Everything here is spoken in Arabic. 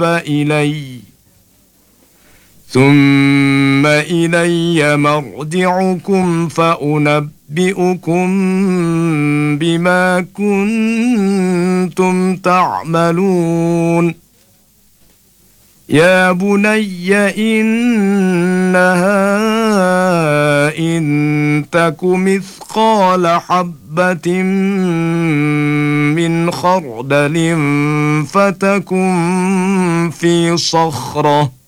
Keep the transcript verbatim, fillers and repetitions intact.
فإلي ثم إلي مرجعكم فأنبئكم بما كنتم تعملون يا بني إنها إن تك مثقال حبة من خردل فتكن في صخرة